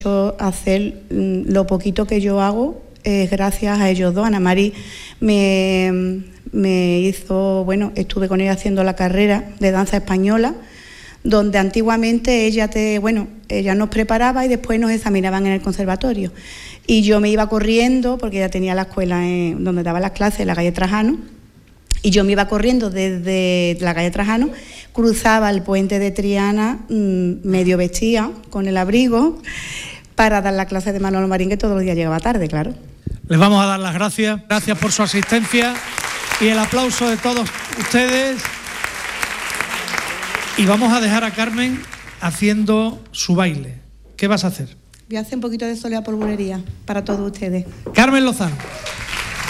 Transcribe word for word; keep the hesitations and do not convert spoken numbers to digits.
hacer lo poquito que yo hago es gracias a ellos dos. Ana Mari me, me hizo, bueno, estuve con ella haciendo la carrera de danza española, donde antiguamente ella te, bueno, ella nos preparaba y después nos examinaban en el conservatorio. Y yo me iba corriendo, porque ella tenía la escuela en, donde daba las clases, en la calle Trajano, y yo me iba corriendo desde la calle Trajano, cruzaba el puente de Triana, mmm, medio vestida, con el abrigo, para dar la clase de Manolo Marín, que todos los días llegaba tarde, claro. Les vamos a dar las gracias, gracias por su asistencia y el aplauso de todos ustedes. Y vamos a dejar a Carmen haciendo su baile. ¿Qué vas a hacer? Voy a hacer un poquito de soleá por bulería para todos ustedes. Carmen Lozano.